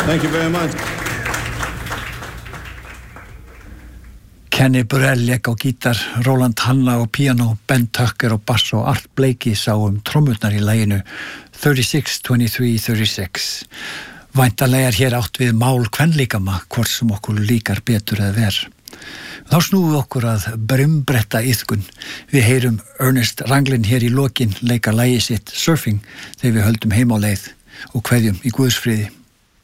Thank you very much. Kenny Burrell lék á gítar, Roland Hanna á píanó, Ben Tucker á bass og Art Blakey sá trommurnar í laginu 36-23-36. Væntanlega hér átt við mál kvenlíkama, hvort sem okkur líkar betur eða verr. Þá snúum við okkur að brimbretta iðkun. Við heyrum Ernest Ranglin hér í lokin leika lagið sitt Surfing þegar við höldum heim á leið og kveðjum í Guðsfriði.